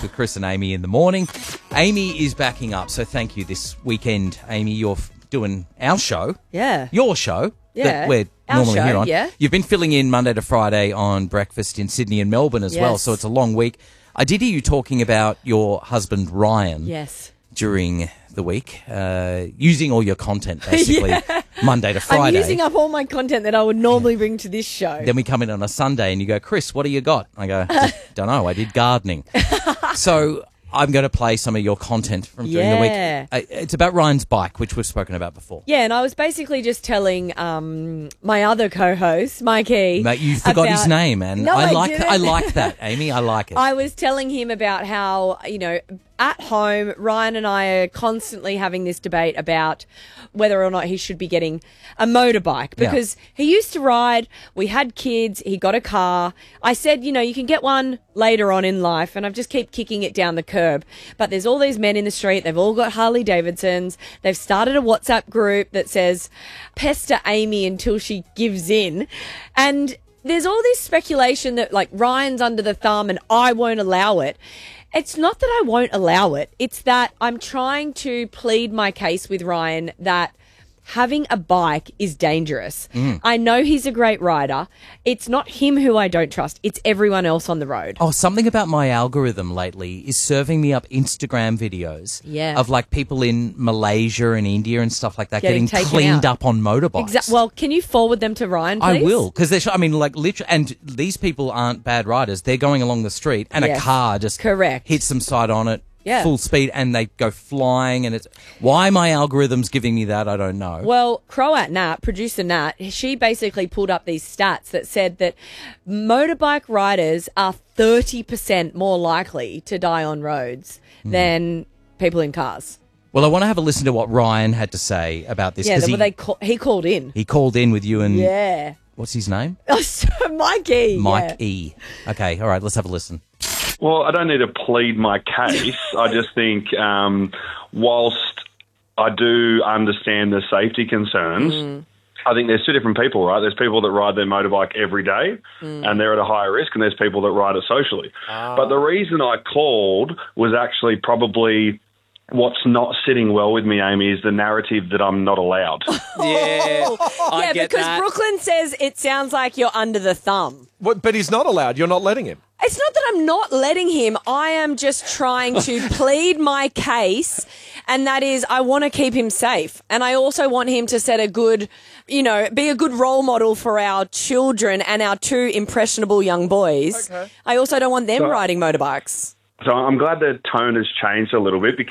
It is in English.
with Chris and Amy in the morning. Amy is backing up, so thank you this weekend, Amy. You're doing our show. Yeah. Your show. Yeah. That we're Our normally show, here on. yeah. You've been filling in Monday to Friday on breakfast in Sydney and Melbourne as well, Yes. so it's a long week. I did hear you talking about your husband, Ryan. Yes. During the week, using all your content, basically, Monday to Friday. I'm using up all my content that I would normally bring to this show. Then we come in on a Sunday and you go, Chris, what do you got? I go, don't know, I did gardening. So I'm going to play some of your content from during the week. It's about Ryan's bike, which we've spoken about before. Yeah, and I was basically just telling my other co-host, Mikey. Mate, you forgot his name, and No, I didn't. like that, Amy. I like it. I was telling him about how, at home, Ryan and I are constantly having this debate about whether or not he should be getting a motorbike because he used to ride, we had kids, he got a car. I said, you can get one later on in life, and I just keep kicking it down the curb. But there's all these men in the street, they've all got Harley Davidsons, they've started a WhatsApp group that says, pester Amy until she gives in. And there's all this speculation that like Ryan's under the thumb and I won't allow it. It's not that I won't allow it. It's that I'm trying to plead my case with Ryan that having a bike is dangerous. I know he's a great rider. It's not him who I don't trust. It's everyone else on the road. Oh, something about my algorithm lately is serving me up Instagram videos of like people in Malaysia and India and stuff like that getting cleaned up on motorbikes. Well, can you forward them to Ryan, please? I will, because literally, and these people aren't bad riders. They're going along the street and a car just hits them side on it. Yeah. Full speed, and they go flying, and it's why my algorithm's giving me that, I don't know. Well, Croat Nat, producer Nat, she basically pulled up these stats that said that motorbike riders are 30% more likely to die on roads than people in cars. Well, I want to have a listen to what Ryan had to say about this. Yeah, he called in. He called in with you and what's his name? Mikey. Mike E. Okay, all right, let's have a listen. Well, I don't need to plead my case. I just think whilst I do understand the safety concerns, I think there's two different people, right? There's people that ride their motorbike every day and they're at a higher risk, and there's people that ride it socially. But the reason I called was actually probably what's not sitting well with me, Amy, is the narrative that I'm not allowed. I get because that. Brooklyn says it sounds like you're under the thumb. But he's not allowed. You're not letting him. It's not that I'm not letting him. I am just trying to plead my case, and that is I want to keep him safe. And I also want him to set a good, be a good role model for our children and our two impressionable young boys. Okay. I also don't want them riding motorbikes. So I'm glad the tone has changed a little bit, because